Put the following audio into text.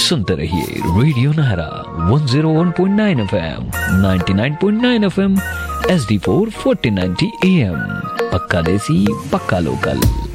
सुनते रहिए radio Nahra 101.9 FM, 99.9 FM, HD4 1490 AM। पक्का देसी पक्का लोकल।